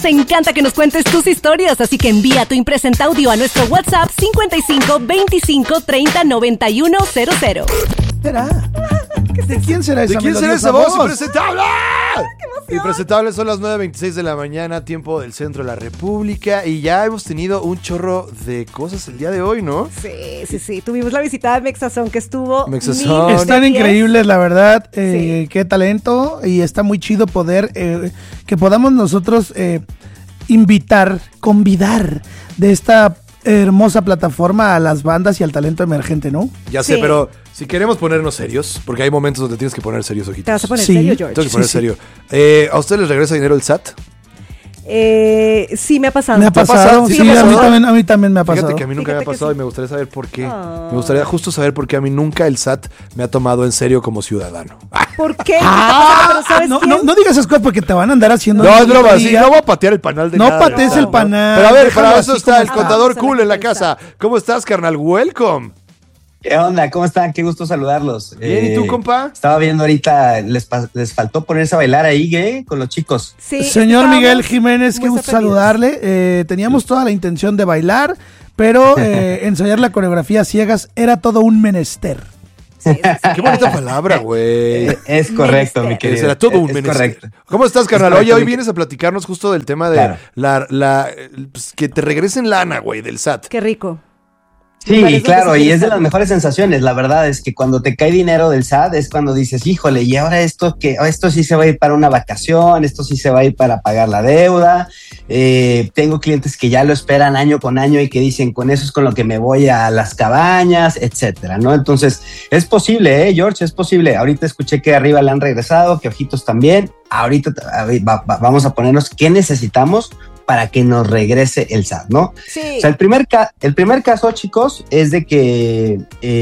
Nos encanta que nos cuentes tus historias, así que envía tu impresenta audio a nuestro WhatsApp 55 25 30 91 00. ¿Será? ¿De quién será esa ¿De quién será melodiosa esa voz impresentable? Impresentable, son las 9:26 de la mañana, tiempo del centro de la República, y ya hemos tenido un chorro de cosas el día de hoy, ¿no? Sí. Tuvimos la visita de Mexazón, que estuvo... Mexazón. Están increíbles, la verdad. Qué talento. Y está muy chido poder que podamos nosotros convidar de esta hermosa plataforma a las bandas y al talento emergente, ¿no? Ya sé, pero si queremos ponernos serios, porque hay momentos donde tienes que poner serios, ojitos. ¿Te vas a poner serio, George? Tengo que poner serio. ¿A ustedes les regresa dinero el SAT? Sí, me ha pasado. Me ha pasado, sí, a mí también me ha pasado. Fíjate que a mí nunca me ha pasado y me gustaría saber por qué. Me gustaría justo saber por qué a mí nunca el SAT me ha tomado en serio como ciudadano. ¿Por qué? No digas esas cosas porque te van a andar haciendo... No, es broma, sí, no voy a patear el panal de nada. No patees el panal. Pero a ver, para eso está el contador cool en la casa. ¿Cómo estás, carnal? Welcome. ¿Qué onda? ¿Cómo están? Qué gusto saludarlos. Bien, ¿y tú, compa? Estaba viendo ahorita, les faltó ponerse a bailar ahí, con los chicos. Sí, señor Miguel Jiménez, qué gusto saludarle. Teníamos toda la intención de bailar, pero ensayar la coreografía ciegas era todo un menester. Qué bonita palabra, güey. Es correcto, mi querido. Era todo un menester. Correcto. ¿Cómo estás, carnal? Oye, hoy vienes a platicarnos justo del tema de pues, que te regresen lana, güey, del SAT. Qué rico. Sí, claro, y es de las mejores sensaciones. La verdad es que cuando te cae dinero del SAT es cuando dices, híjole, y ahora esto sí se va a ir para una vacación, esto sí se va a ir para pagar la deuda. Tengo clientes que ya lo esperan año con año y que dicen, con eso es con lo que me voy a las cabañas, etcétera, ¿no? Entonces, es posible, George, es posible. Ahorita escuché que arriba le han regresado, que Ojitos también. Ahorita vamos a ponernos qué necesitamos para que nos regrese el SAT, ¿no? Sí. O sea, el primer caso, chicos, es de que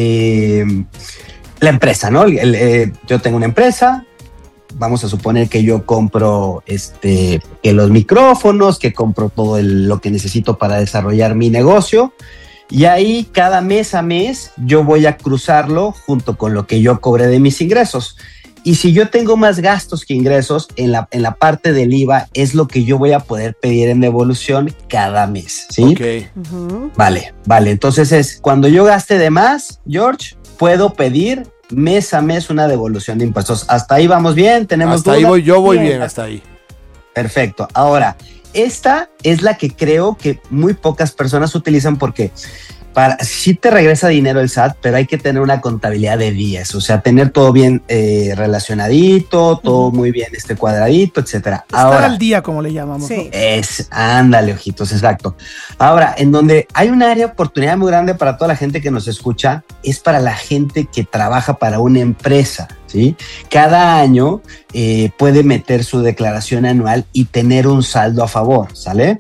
la empresa, ¿no? Yo tengo una empresa, vamos a suponer que yo compro que los micrófonos, que compro todo lo que necesito para desarrollar mi negocio, y ahí cada mes a mes yo voy a cruzarlo junto con lo que yo cobré de mis ingresos. Y si yo tengo más gastos que ingresos, en la parte del IVA es lo que yo voy a poder pedir en devolución cada mes, ¿sí? Ok. Uh-huh. Vale. Entonces cuando yo gaste de más, George, puedo pedir mes a mes una devolución de impuestos. ¿Hasta ahí vamos bien? ¿Tenemos hasta duda? ahí voy bien, hasta ahí. Perfecto. Ahora, esta es la que creo que muy pocas personas utilizan porque... sí te regresa dinero el SAT, pero hay que tener una contabilidad de días, o sea, tener todo bien relacionadito, todo muy bien cuadradito, etcétera. Estar al día, como le llamamos. Sí. Ándale, Ojitos, exacto. Ahora, en donde hay un área de oportunidad muy grande para toda la gente que nos escucha, es para la gente que trabaja para una empresa, ¿sí? Cada año puede meter su declaración anual y tener un saldo a favor, ¿sale?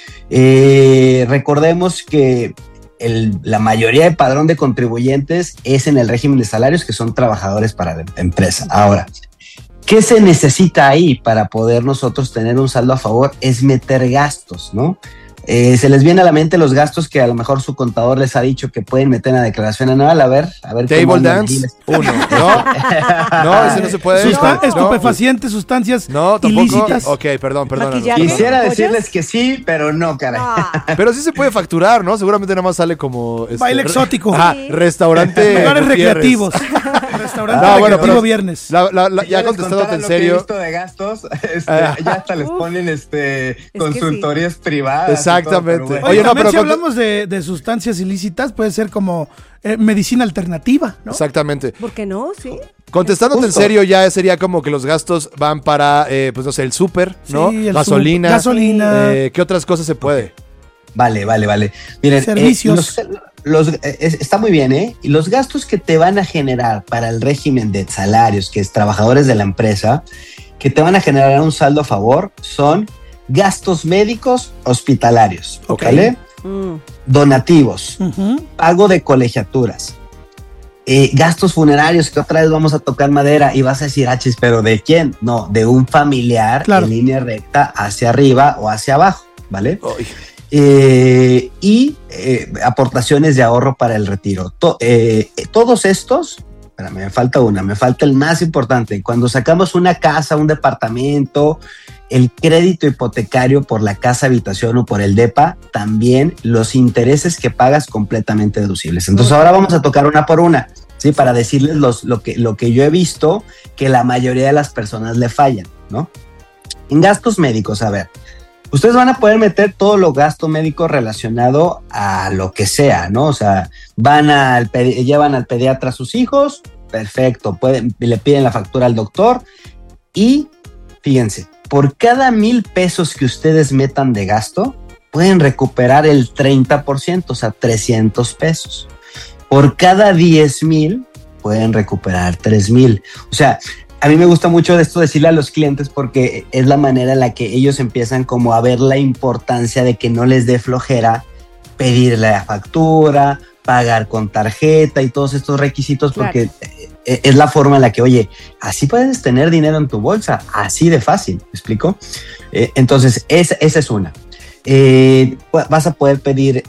Recordemos que la mayoría de padrón de contribuyentes es en el régimen de salarios, que son trabajadores para la empresa. Ahora, ¿qué se necesita ahí para poder nosotros tener un saldo a favor? Es meter gastos, ¿no? Se les viene a la mente los gastos que a lo mejor su contador les ha dicho que pueden meter en la declaración anual. A ver. Table dance, 1, ¿no? Ese no se puede. Estupefacientes, sustancias ilícitas. Ok, perdón. Quisiera decirles que sí, pero no, caray. Pero sí se puede facturar, ¿no? Seguramente nada más sale como... baile exótico. Restaurante. Lugares recreativos. Restaurante recreativo viernes. Ya contestándote en serio. Lo que he visto de gastos, ya hasta les ponen consultorías privadas. Exactamente. Oye, si hablamos de sustancias ilícitas, puede ser como medicina alternativa, ¿no? Exactamente. ¿Por qué no? Sí. Contestándote en serio, ya sería como que los gastos van para, pues no sé, el súper, ¿no? Sí, gasolina. ¿Qué otras cosas se puede? Vale. Miren, servicios. Está muy bien, ¿eh? Y los gastos que te van a generar para el régimen de salarios, que es trabajadores de la empresa, que te van a generar un saldo a favor, son gastos médicos hospitalarios, ¿vale? Donativos, pago de colegiaturas, gastos funerarios, que otra vez vamos a tocar madera y vas a decir, pero ¿de quién? No, de un familiar, claro, en línea recta hacia arriba o hacia abajo, ¿vale? Y aportaciones de ahorro para el retiro. Todos estos... Espérame, me falta el más importante. Cuando sacamos una casa, un departamento, el crédito hipotecario por la casa habitación o por el DEPA, también los intereses que pagas completamente deducibles. Entonces ahora vamos a tocar una por una, ¿sí? Para decirles lo que yo he visto que la mayoría de las personas le fallan, ¿no? En gastos médicos, a ver, ustedes van a poder meter todo lo gasto médico relacionado a lo que sea, ¿no? O sea, llevan al pediatra a sus hijos, perfecto, le piden la factura al doctor y fíjense, por cada 1,000 pesos que ustedes metan de gasto, pueden recuperar el 30%, o sea, 300 pesos. Por cada 10,000, pueden recuperar 3,000. O sea, a mí me gusta mucho esto decirle a los clientes porque es la manera en la que ellos empiezan como a ver la importancia de que no les dé flojera pedir la factura, pagar con tarjeta y todos estos requisitos, claro. Porque es la forma en la que, oye, así puedes tener dinero en tu bolsa, así de fácil, ¿me explico? Entonces, esa es una. Vas a poder pedir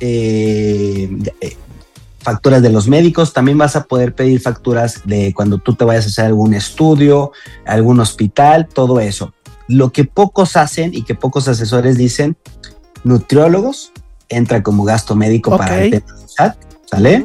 facturas de los médicos, también vas a poder pedir facturas de cuando tú te vayas a hacer algún estudio, algún hospital, todo eso. Lo que pocos hacen y que pocos asesores dicen, nutriólogos, entra como gasto médico para el tema del SAT, ¿sale?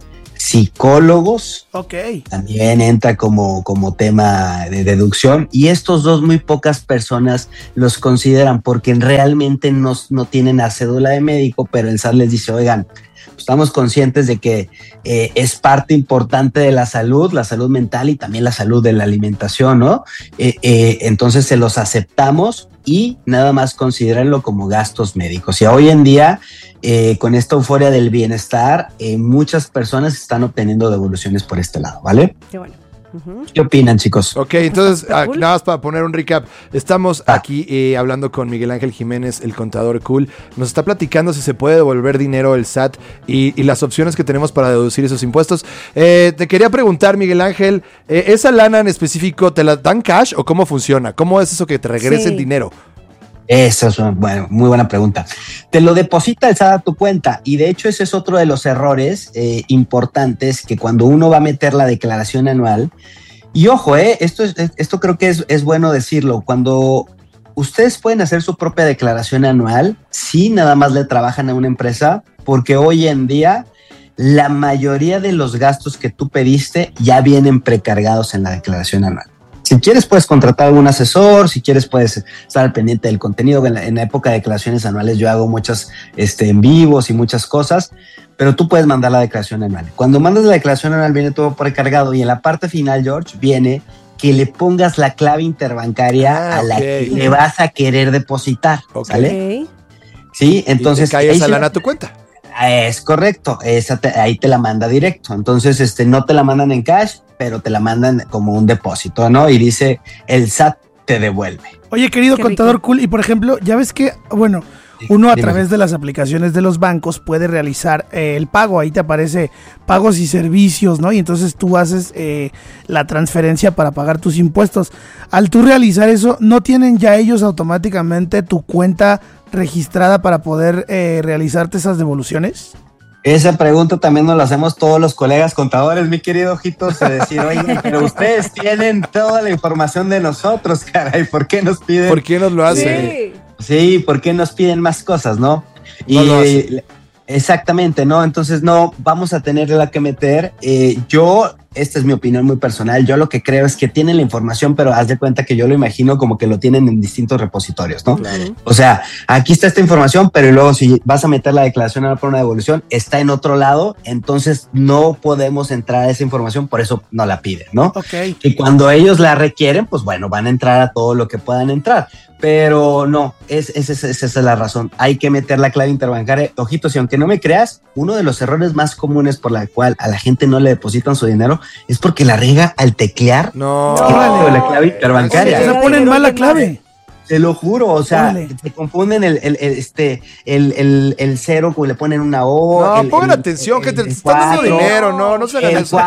Psicólogos, también entra como tema de deducción, y estos dos muy pocas personas los consideran porque realmente no tienen la cédula de médico, pero el SAT les dice, oigan, estamos conscientes de que es parte importante de la salud mental y también la salud de la alimentación, ¿no? Entonces se los aceptamos y nada más considérenlo como gastos médicos. Y hoy en día, con esta euforia del bienestar, muchas personas están obteniendo devoluciones por este lado, ¿vale? Qué bueno. Uh-huh. ¿Qué opinan, chicos? Ok, entonces, nada más para poner un recap, estamos aquí hablando con Miguel Ángel Jiménez, el contador cool. Nos está platicando si se puede devolver dinero el SAT y las opciones que tenemos para deducir esos impuestos. Te quería preguntar, Miguel Ángel, ¿esa lana en específico te la dan cash o cómo funciona? ¿Cómo es eso que te regresen dinero? Esa es una muy buena pregunta. Te lo deposita el SAT a tu cuenta, y de hecho ese es otro de los errores importantes que cuando uno va a meter la declaración anual, y ojo, esto creo que es bueno decirlo, cuando ustedes pueden hacer su propia declaración anual, sí, nada más le trabajan a una empresa, porque hoy en día la mayoría de los gastos que tú pediste ya vienen precargados en la declaración anual. Si quieres puedes contratar a algún asesor, si quieres puedes estar al pendiente del contenido. En la época de declaraciones anuales yo hago muchas en vivos y muchas cosas, pero tú puedes mandar la declaración anual. Cuando mandas la declaración anual viene todo precargado y en la parte final, George, viene que le pongas la clave interbancaria a la que le vas a querer depositar, ¿sale? Sí, entonces... Y te cae esa lana a tu cuenta. Es correcto, ahí te la manda directo. Entonces, no te la mandan en cash, pero te la mandan como un depósito, ¿no? Y dice, el SAT te devuelve. Oye, querido contador cool, y por ejemplo, ya ves que, bueno, uno a través de las aplicaciones de los bancos puede realizar el pago. Ahí te aparece pagos y servicios, ¿no? Y entonces tú haces la transferencia para pagar tus impuestos. Al tú realizar eso, ¿no tienen ya ellos automáticamente tu cuenta registrada para poder realizarte esas devoluciones? Esa pregunta también nos la hacemos todos los colegas contadores, mi querido Ojitos, de decir, oye, pero ustedes tienen toda la información de nosotros, caray, ¿por qué nos piden? ¿Por qué nos lo hacen? Sí, ¿por qué nos piden más cosas, no? No lo hacen. Exactamente, ¿no? Entonces no, vamos a tenerla que meter. Esta es mi opinión muy personal, yo lo que creo es que tienen la información, pero haz de cuenta que yo lo imagino como que lo tienen en distintos repositorios, ¿no? Claro. O sea, aquí está esta información, pero luego si vas a meter la declaración anual por una devolución, está en otro lado, entonces no podemos entrar a esa información, por eso no la piden, ¿no? Y cuando ellos la requieren, pues bueno, van a entrar a todo lo que puedan entrar. Pero no, esa es la razón. Hay que meter la clave interbancaria. Ojitos, y aunque no me creas, uno de los errores más comunes por la cual a la gente no le depositan su dinero es porque la riega al teclear la clave interbancaria. Se ponen mal la clave. Te lo juro, o sea, te confunden el cero, le ponen una O. No, pongan atención, que te están dando dinero, no se hagan eso.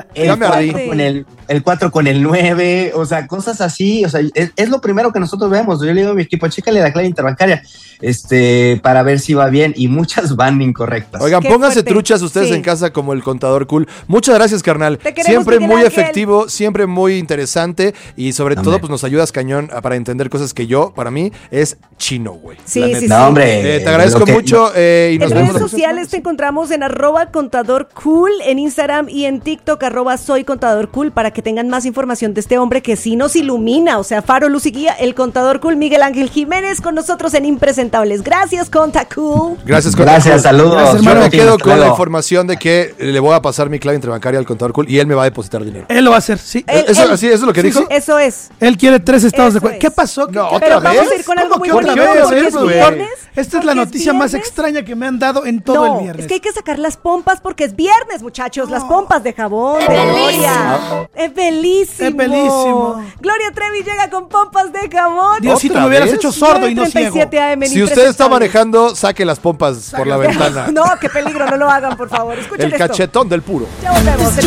El 4 con el 9, o sea, cosas así, o sea, es lo primero que nosotros vemos. Yo le digo a mi equipo, chécale la clave interbancaria. para ver si va bien, y muchas van incorrectas. Oigan, Qué pónganse fuerte. truchas ustedes Sí. en casa como el contador cool. Muchas gracias, carnal. Te queremos, Siempre Miguel muy Ángel. efectivo, siempre muy interesante y sobre Hombre. todo pues nos ayudas cañón para entender cosas que para mí es chino, güey. Sí, La sí, neta. sí. No, hombre. Te agradezco lo que- mucho y nos En vemos. redes sociales te encontramos en @contadorcool, en Instagram y en TikTok @soycontadorcool, para que tengan más información de este hombre que sí nos ilumina, o sea, faro, luz y guía, el contador cool Miguel Ángel Jiménez, con nosotros en Impresentables. Gracias, Conta Cool. Gracias, Gracias, saludos. Gracias, Yo hermano. me quedo Hasta con la luego. información de que le voy a pasar mi clave interbancaria al contador cool y él me va a depositar dinero. Él lo va a hacer, sí. ¿Eso es lo que Sí, dijo? sí. Eso es. Él quiere 3 estados de Eso cuenta. es. ¿Qué pasó? No, ¿Qué- ¿otra Pero vamos vez? a ir con algo ¿Cómo muy que otra bonito vez, porque es güey? viernes. Esta es porque la noticia más viernes. extraña que me han dado en todo No, el viernes. es que hay que sacar las pompas porque es viernes, muchachos. Las pompas de jabón, de Gloria. Es belísimo. Es belísimo. Gloria Trevi llega con pompas de jabón. Diosito, ¿Otra me hubieras vez? hecho sordo y no ciego. 9:37 AM en Si usted está Impresentables. manejando, saque las pompas por la ventana. No, qué peligro, no lo hagan, por favor. Escuchen El esto. cachetón del puro. Ya volvemos.